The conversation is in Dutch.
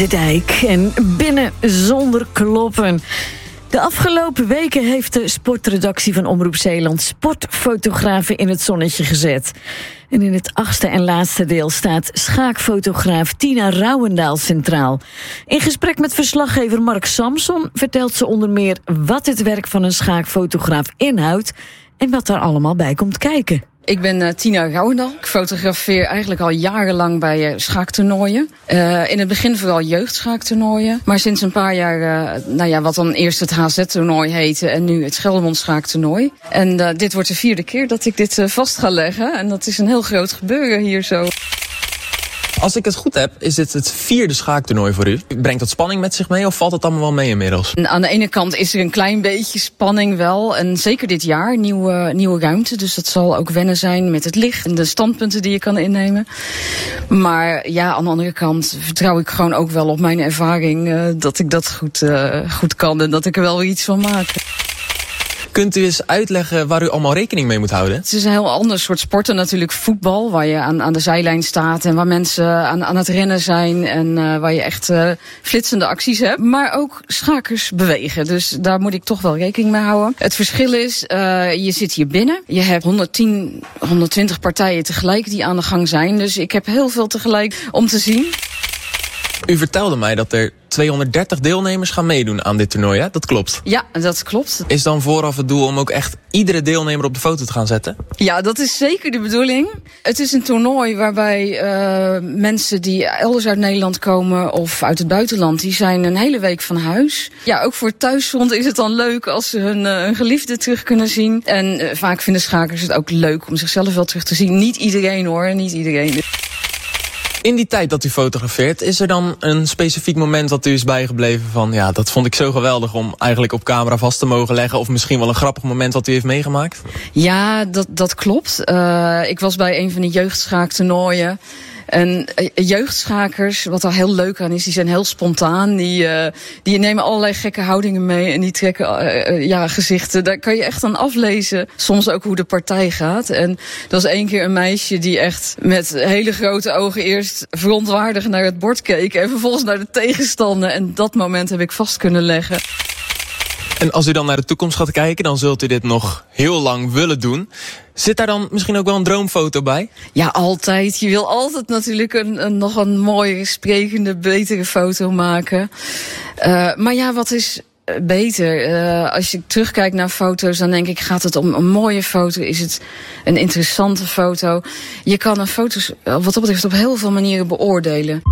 de dijk en binnen zonder kloppen. De afgelopen weken heeft de sportredactie van Omroep Zeeland sportfotografen in het zonnetje gezet. En in het 8e en laatste deel staat schaakfotograaf Tina Rouwendaal centraal. In gesprek met verslaggever Mark Samson vertelt ze onder meer wat het werk van een schaakfotograaf inhoudt en wat daar allemaal bij komt kijken. Ik ben Tina Rouwendaal. Ik fotografeer eigenlijk al jarenlang bij schaaktoernooien. In het begin vooral jeugdschaaktoernooien. Maar sinds een paar jaar, wat dan eerst het HZ-toernooi heette en nu het Geldermond schaaktoernooi. En dit wordt de 4e keer dat ik dit vast ga leggen. En dat is een heel groot gebeuren hier zo. Als ik het goed heb, is dit het 4e schaaktoernooi voor u. Brengt dat spanning met zich mee of valt het allemaal wel mee inmiddels? En aan de ene kant is er een klein beetje spanning wel. En zeker dit jaar, nieuwe ruimte. Dus dat zal ook wennen zijn met het licht en de standpunten die je kan innemen. Maar ja, aan de andere kant vertrouw ik gewoon ook wel op mijn ervaring dat ik dat goed kan en dat ik er wel weer iets van maak. Kunt u eens uitleggen waar u allemaal rekening mee moet houden? Het is een heel ander soort sport dan natuurlijk voetbal, waar je aan de zijlijn staat en waar mensen aan het rennen zijn en waar je echt flitsende acties hebt. Maar ook schakers bewegen, dus daar moet ik toch wel rekening mee houden. Het verschil is, je zit hier binnen, je hebt 110, 120 partijen tegelijk die aan de gang zijn, dus ik heb heel veel tegelijk om te zien. U vertelde mij dat er 230 deelnemers gaan meedoen aan dit toernooi, hè? Dat klopt? Ja, dat klopt. Is dan vooraf het doel om ook echt iedere deelnemer op de foto te gaan zetten? Ja, dat is zeker de bedoeling. Het is een toernooi waarbij mensen die elders uit Nederland komen of uit het buitenland, die zijn een hele week van huis. Ja, ook voor het thuisfront is het dan leuk als ze hun geliefde terug kunnen zien. En vaak vinden schakers het ook leuk om zichzelf wel terug te zien. Niet iedereen hoor, niet iedereen. In die tijd dat u fotografeert, is er dan een specifiek moment dat u is bijgebleven van, ja, dat vond ik zo geweldig om eigenlijk op camera vast te mogen leggen, of misschien wel een grappig moment dat u heeft meegemaakt? Ja, dat klopt. Ik was bij een van die jeugdschaaktoernooien. En jeugdschakers, wat er heel leuk aan is, die zijn heel spontaan. Die nemen allerlei gekke houdingen mee en die trekken gezichten. Daar kan je echt aan aflezen, soms ook hoe de partij gaat. En er was 1 keer een meisje die echt met hele grote ogen eerst verontwaardigd naar het bord keek en vervolgens naar de tegenstander. En dat moment heb ik vast kunnen leggen. En als u dan naar de toekomst gaat kijken, dan zult u dit nog heel lang willen doen. Zit daar dan misschien ook wel een droomfoto bij? Ja, altijd. Je wil altijd natuurlijk nog een mooie, sprekende, betere foto maken. Maar ja, wat is beter? Als je terugkijkt naar foto's, dan denk ik, gaat het om een mooie foto? Is het een interessante foto? Je kan een foto wat dat betreft op heel veel manieren beoordelen.